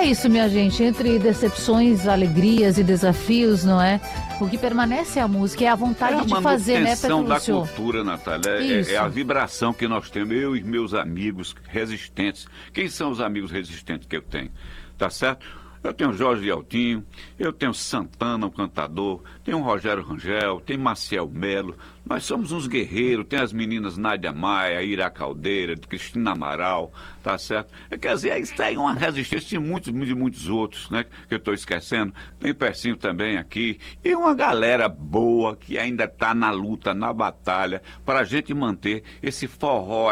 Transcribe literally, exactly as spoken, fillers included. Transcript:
é isso, minha gente, entre decepções, alegrias e desafios, não é? O que permanece é a música, é a vontade é de fazer, né, Petrúcio? É a manutenção da Petrúcio? cultura, Natália, é, é a vibração que nós temos, eu e meus amigos resistentes. Quem são os amigos resistentes que eu tenho? Tá certo? Eu tenho Jorge Altinho, eu tenho Santana, o cantador, tenho Rogério Rangel, tem Maciel Melo. Nós somos uns guerreiros, tem as meninas Nádia Maia, Ira Caldeira, Cristina Amaral, tá certo? Quer dizer, isso aí é uma resistência de muitos, de muitos outros, né? Que eu estou esquecendo. Tem Percinho também aqui. E uma galera boa que ainda está na luta, na batalha, para a gente manter esse forró